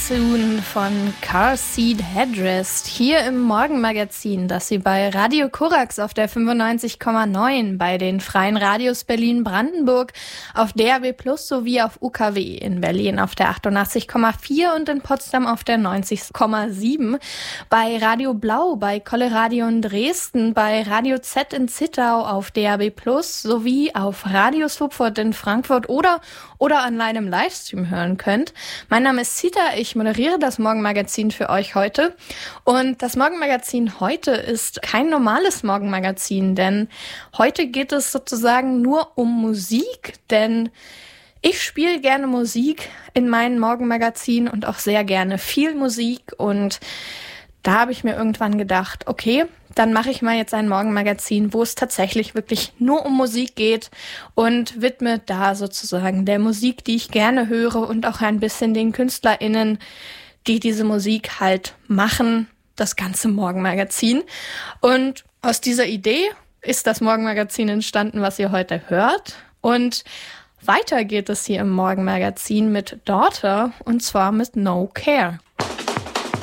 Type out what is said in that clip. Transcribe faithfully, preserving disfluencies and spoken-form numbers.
Soon von Car Seat Headrest hier im Morgenmagazin, das Sie bei Radio Korax auf der fünfundneunzig Komma neun, bei den Freien Radios Berlin-Brandenburg, auf D A B plus sowie auf U K W in Berlin auf der achtundachtzig Komma vier und in Potsdam auf der neunzig Komma sieben, bei Radio Blau, bei Kolle Radio in Dresden, bei Radio Z in Zittau auf D A B plus sowie auf Radio Sopfort in Frankfurt oder oder online im Livestream hören könnt. Mein Name ist Zita, ich moderiere das Morgenmagazin für euch heute. Und das Morgenmagazin heute ist kein normales Morgenmagazin, denn heute geht es sozusagen nur um Musik, denn ich spiele gerne Musik in meinem Morgenmagazin und auch sehr gerne viel Musik, und da habe ich mir irgendwann gedacht, okay, dann mache ich mal jetzt ein Morgenmagazin, wo es tatsächlich wirklich nur um Musik geht und widme da sozusagen der Musik, die ich gerne höre, und auch ein bisschen den KünstlerInnen, die diese Musik halt machen, das ganze Morgenmagazin. Und aus dieser Idee ist das Morgenmagazin entstanden, was ihr heute hört. Und weiter geht es hier im Morgenmagazin mit Daughter, und zwar mit No Care.